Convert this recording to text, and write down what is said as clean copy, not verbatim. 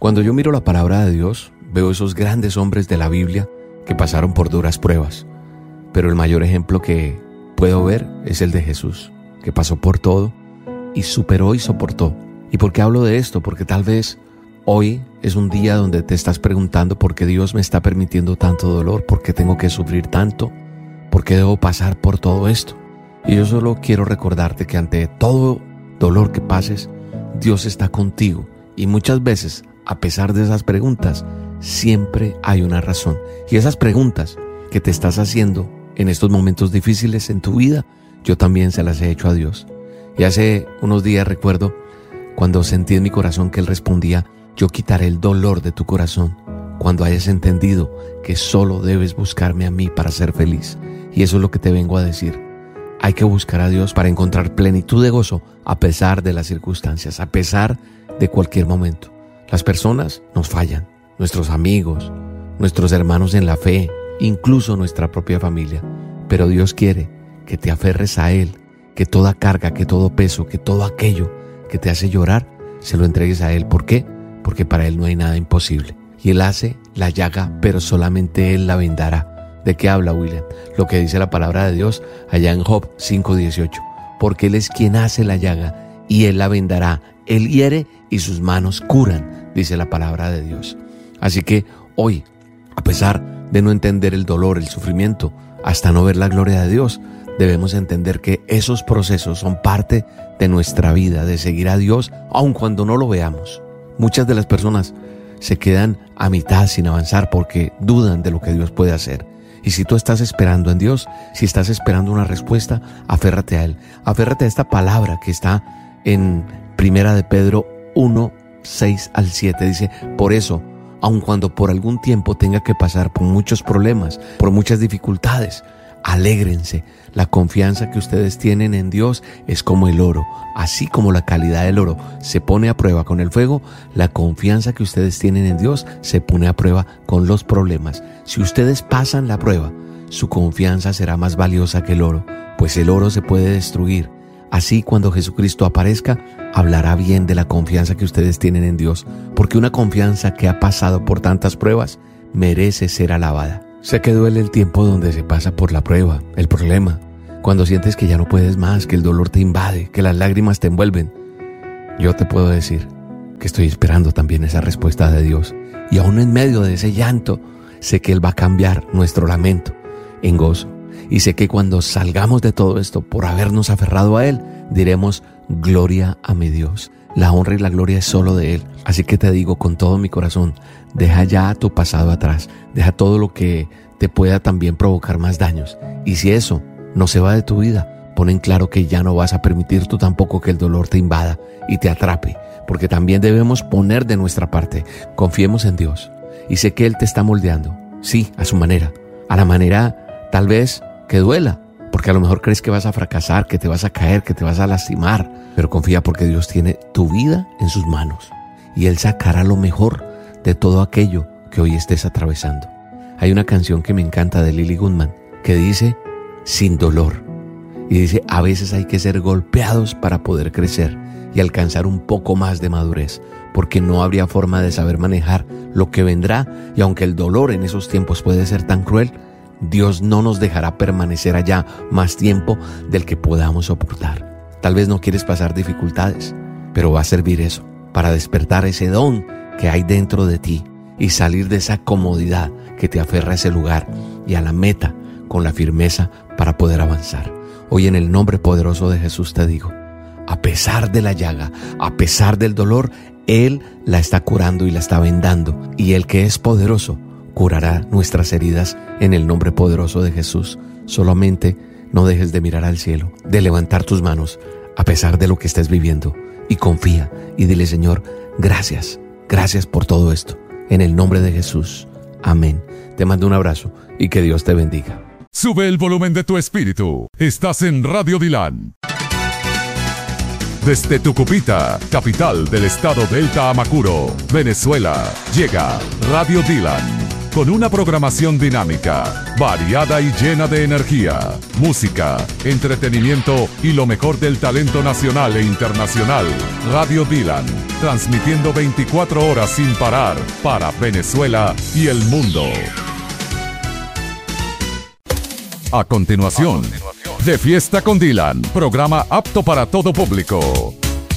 Cuando yo miro la palabra de Dios, veo esos grandes hombres de la Biblia que pasaron por duras pruebas. Pero el mayor ejemplo que puedo ver es el de Jesús, que pasó por todo y superó y soportó. ¿Y por qué hablo de esto? Porque tal vez hoy es un día donde te estás preguntando por qué Dios me está permitiendo tanto dolor, por qué tengo que sufrir tanto, por qué debo pasar por todo esto. Y yo solo quiero recordarte que ante todo dolor que pases, Dios está contigo. Y muchas veces, a pesar de esas preguntas, siempre hay una razón. Y esas preguntas que te estás haciendo en estos momentos difíciles en tu vida, yo también se las he hecho a Dios. Y hace unos días recuerdo cuando sentí en mi corazón que Él respondía: yo quitaré el dolor de tu corazón cuando hayas entendido que solo debes buscarme a mí para ser feliz. Y eso es lo que te vengo a decir. Hay que buscar a Dios para encontrar plenitud de gozo a pesar de las circunstancias, a pesar de cualquier momento. Las personas nos fallan, nuestros amigos, nuestros hermanos en la fe, incluso nuestra propia familia. Pero Dios quiere que te aferres a Él, que toda carga, que todo peso, que todo aquello que te hace llorar, se lo entregues a Él. ¿Por qué? Porque para Él no hay nada imposible. Y Él hace la llaga, pero solamente Él la vendará. ¿De qué habla, William? Lo que dice la palabra de Dios allá en Job 5:18. Porque Él es quien hace la llaga y Él la vendará. Él hiere y sus manos curan, dice la palabra de Dios. Así que hoy, a pesar de no entender el dolor, el sufrimiento, hasta no ver la gloria de Dios, debemos entender que esos procesos son parte de nuestra vida, de seguir a Dios, aun cuando no lo veamos. Muchas de las personas se quedan a mitad sin avanzar porque dudan de lo que Dios puede hacer. Y si tú estás esperando en Dios, si estás esperando una respuesta, aférrate a Él. Aférrate a esta palabra que está en Primera de Pedro 1:6-7. Dice: por eso, aun cuando por algún tiempo tenga que pasar por muchos problemas, por muchas dificultades, alégrense. La confianza que ustedes tienen en Dios es como el oro. Así como la calidad del oro se pone a prueba con el fuego, la confianza que ustedes tienen en Dios se pone a prueba con los problemas. Si ustedes pasan la prueba, su confianza será más valiosa que el oro, pues el oro se puede destruir. Así, cuando Jesucristo aparezca, hablará bien de la confianza que ustedes tienen en Dios, porque una confianza que ha pasado por tantas pruebas merece ser alabada. Sé que duele el tiempo donde se pasa por la prueba, el problema, cuando sientes que ya no puedes más, que el dolor te invade, que las lágrimas te envuelven. Yo te puedo decir que estoy esperando también esa respuesta de Dios. Y aún en medio de ese llanto, sé que Él va a cambiar nuestro lamento en gozo. Y sé que cuando salgamos de todo esto, por habernos aferrado a Él, diremos: gloria a mi Dios. La honra y la gloria es solo de Él. Así que te digo con todo mi corazón, deja ya tu pasado atrás. Deja todo lo que te pueda también provocar más daños. Y si eso no se va de tu vida, pon en claro que ya no vas a permitir tú tampoco que el dolor te invada y te atrape. Porque también debemos poner de nuestra parte. Confiemos en Dios. Y sé que Él te está moldeando. Sí, a su manera. A la manera tal vez que duela. Porque a lo mejor crees que vas a fracasar, que te vas a caer, que te vas a lastimar. Pero confía, porque Dios tiene tu vida en sus manos. Y Él sacará lo mejor de todo aquello que hoy estés atravesando. Hay una canción que me encanta de Lily Goodman que dice: sin dolor. Y dice: a veces hay que ser golpeados para poder crecer y alcanzar un poco más de madurez, porque no habría forma de saber manejar lo que vendrá. Y aunque el dolor en esos tiempos puede ser tan cruel, Dios no nos dejará permanecer allá más tiempo del que podamos soportar. Tal vez no quieres pasar dificultades, pero va a servir eso para despertar ese don que hay dentro de ti y salir de esa comodidad que te aferra a ese lugar y a la meta con la firmeza para poder avanzar. Hoy, en el nombre poderoso de Jesús, te digo: a pesar de la llaga, a pesar del dolor, Él la está curando y la está vendando. Y el que es poderoso curará nuestras heridas en el nombre poderoso de Jesús. Solamente no dejes de mirar al cielo, de levantar tus manos a pesar de lo que estés viviendo, y confía y dile: Señor, gracias, gracias por todo esto. En el nombre de Jesús. Amén. Te mando un abrazo y que Dios te bendiga. Sube el volumen de tu espíritu. Estás en Radio Dylan. Desde Tucupita, capital del estado Delta Amacuro, Venezuela, llega Radio Dylan. con una programación dinámica, variada y llena de energía, música, entretenimiento y lo mejor del talento nacional e internacional. Radio Dylan, transmitiendo 24 horas sin parar para Venezuela y el mundo. A continuación, De Fiesta con Dylan, programa apto para todo público.